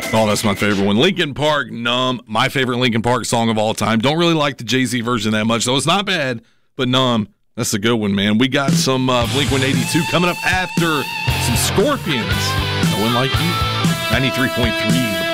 Oh, that's my favorite one. Linkin Park, Numb. My favorite Linkin Park song of all time. Don't really like the Jay-Z version that much, though. It's not bad, but Numb, that's a good one, man. We got some Blink-182 coming up after some Scorpions. No One Like You. 93.3